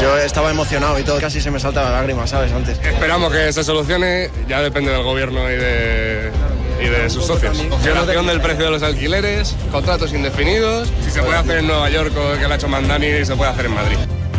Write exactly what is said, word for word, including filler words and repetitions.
Yo estaba emocionado y todo, casi se me salta la lágrima, ¿sabes? Antes. Esperamos que se solucione, ya depende del gobierno y de, y de sus socios. Congelación del precio de los alquileres, contratos indefinidos. Si se puede hacer en Nueva York, que lo ha hecho Mandani, se puede hacer en Madrid.